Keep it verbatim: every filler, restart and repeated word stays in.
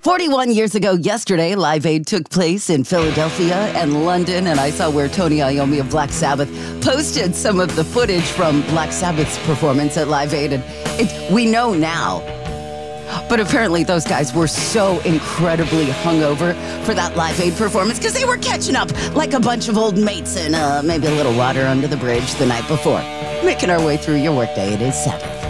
forty-one years ago yesterday, Live Aid took place in Philadelphia and London, and I saw where Tony Iommi of Black Sabbath posted some of the footage from Black Sabbath's performance at Live Aid, and it, we know now. But apparently those guys were so incredibly hungover for that Live Aid performance because they were catching up like a bunch of old mates and uh, maybe a little water under the bridge the night before. Making our way through your workday, it is Sabbath.